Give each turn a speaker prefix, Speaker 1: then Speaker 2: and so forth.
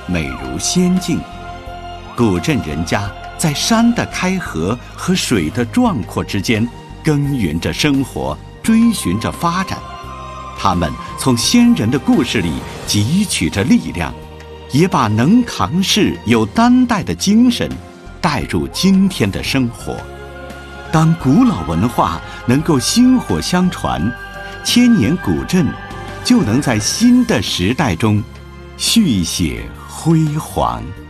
Speaker 1: 美如仙境。古镇人家在山的开合和水的壮阔之间耕耘着生活，追寻着发展。他们从先人的故事里汲取着力量，也把能扛事有担待的精神带入今天的生活。当古老文化能够薪火相传，千年古镇就能在新的时代中续写辉煌。